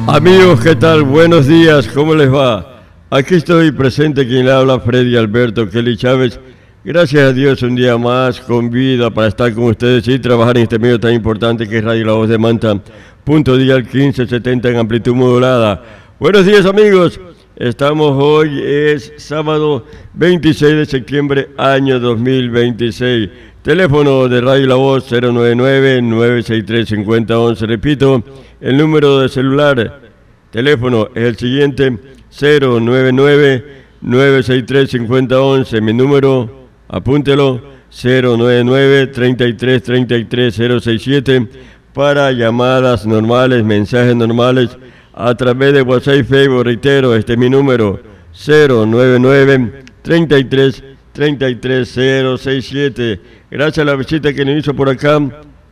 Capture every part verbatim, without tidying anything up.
Amigos, ¿qué tal? Buenos días, ¿cómo les va? Aquí estoy presente, quien le habla, Freddy Alberto Kelly Chávez. Gracias a Dios, un día más con vida para estar con ustedes y trabajar en este medio tan importante que es Radio La Voz de Manta. Punto dial quince setenta en amplitud modulada. Buenos días, amigos. Estamos hoy, es sábado veintiséis de septiembre, año dos mil veintiséis. Teléfono de Radio La Voz cero nueve nueve, nueve seis tres, cinco cero uno uno. Repito, el número de celular, teléfono es el siguiente, cero nueve nueve, nueve seis tres, cinco cero uno uno. Mi número, apúntelo, cero nueve nueve, treinta y tres, treinta y tres, cero sesenta y siete, para llamadas normales, mensajes normales, a través de WhatsApp y Facebook. Reitero, este es mi número, cero nueve nueve, treinta y tres, treinta y tres, cero sesenta y siete. Gracias a la visita que nos hizo por acá,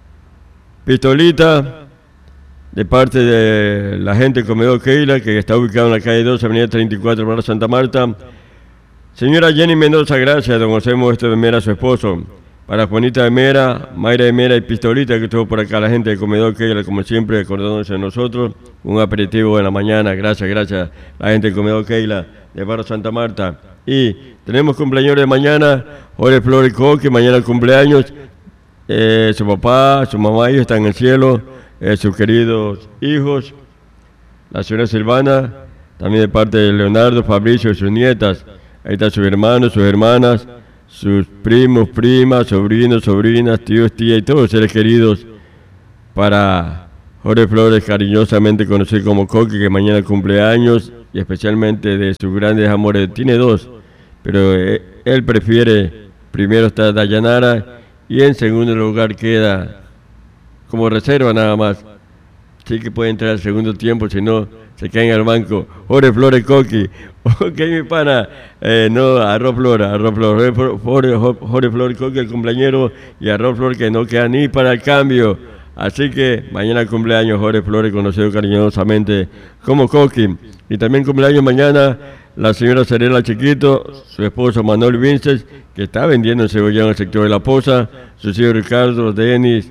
Pistolita, de parte de la gente del Comedor Keila, que está ubicado en la calle dos, avenida treinta y cuatro, Barrio Santa Marta. Señora Jenny Mendoza, gracias, don José Modesto de Mera, su esposo. Para Juanita de Mera, Mayra de Mera y Pistolita, que estuvo por acá, la gente del Comedor Keila, como siempre, acordándose de nosotros. Un aperitivo en la mañana, gracias, gracias, la gente del Comedor Keila, de Barrio Santa Marta. Y tenemos cumpleaños de mañana, Jorge Flores Coque, mañana cumpleaños. Eh, su papá, su mamá, ellos están en el cielo, eh, sus queridos hijos, la señora Silvana, también de parte de Leonardo, Fabricio y sus nietas. Ahí están sus hermanos, sus hermanas, sus primos, primas, sobrinos, sobrinas, tíos, tías y todos los seres queridos para Jorge Flores, cariñosamente conocido como Coque, que mañana cumple años, y especialmente de sus grandes amores. Tiene dos, pero eh, él prefiere, primero está Dayanara y en segundo lugar queda como reserva nada más. Sí que puede entrar al segundo tiempo, si no se cae en el banco. Jorge Flores Coqui. Ok, mi pana. Eh, no, Arroz Flora, Arroz Flora. Jorge, Jorge Flores Coqui, el cumpleañero, y Arroz Flor, que no queda ni para el cambio. Así que mañana cumpleaños Jorge Flores, conocido cariñosamente como Coqui. Y también cumpleaños mañana la señora Serena Chiquito, su esposo Manuel Vinces, que está vendiendo cebollán en el sector de La Poza, sus hijos Ricardo, Denis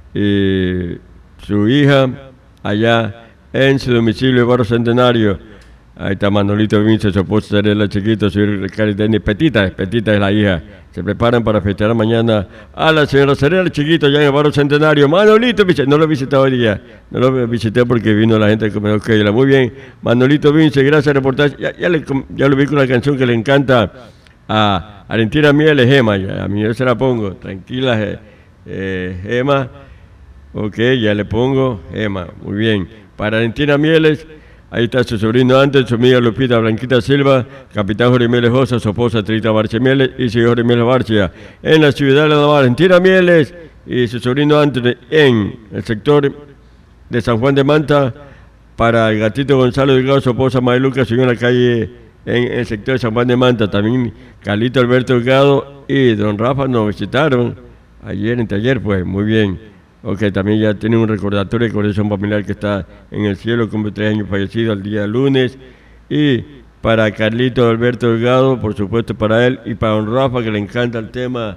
y su hija allá en su domicilio de Barrio Centenario. Ahí está Manolito Vince, su esposa Serena Chiquito, su hijo Ricardo Denis. Petita, Petita es la hija. Se preparan para festejar mañana a la señora Serena Chiquito allá en el Barrio Centenario. Manolito Vince, no lo visité hoy día, no lo visité porque vino la gente de Comedor Keila. Muy bien, Manolito Vince, gracias al reportaje. Ya, ya, le, ya lo vi con una canción que le encanta a Valentina Mieles, Gema. Ya, a mí yo se la pongo, tranquila, eh, eh, Gema. Ok, ya le pongo Gema, muy bien. Para Valentina Mieles, ahí está su sobrino antes, su amiga Lupita Blanquita Silva, capitán Jorge Mieles Josa, su esposa Trita Barche Mieles y su hijo Jorge Mieles Barcia. En la ciudad de la Valentina Mieles y su sobrino antes en el sector de San Juan de Manta, para el gatito Gonzalo Delgado, su esposa Mariluca, su hijo en la calle en el sector de San Juan de Manta. También Carlito Alberto Delgado y don Rafa nos visitaron ayer, entre ayer, pues, muy bien. Ok, también ya tiene un recordatorio de corazón familiar que está en el cielo, cumple tres años fallecido el día lunes. Y para Carlito Alberto Delgado, por supuesto para él, y para don Rafa, que le encanta el tema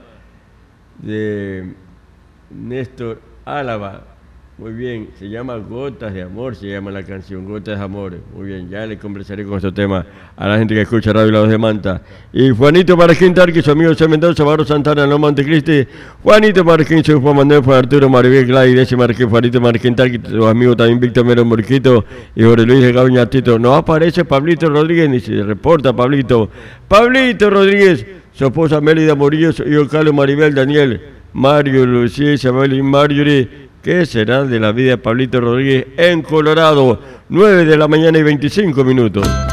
de Néstor Álava. Muy bien, se llama Gotas de Amor, se llama la canción, Gotas de Amor. Muy bien, ya le conversaré con este tema a la gente que escucha Radio La Voz de Manta. Y Juanito Marquín Tarqui, su amigo José Mendoza, Barro Santana, Loma Montecristi. Juanito Marquín, su Juan Manuel, Juan Arturo, Maribel, Gladys, Desi Marquín, Juanito Marquín Tarqui, sus amigos también Víctor Mero Morquito y Jorge Luis Gaviña Tito. No aparece Pablito Rodríguez, ni se reporta Pablito. Pablito Rodríguez, su esposa Mélida Morillo, su hijo Carlos, Maribel, Daniel, Mario, Lucía, Isabel y Marjorie. ¿Qué será de la vida de Pablito Rodríguez en Colorado? nueve de la mañana y veinticinco minutos.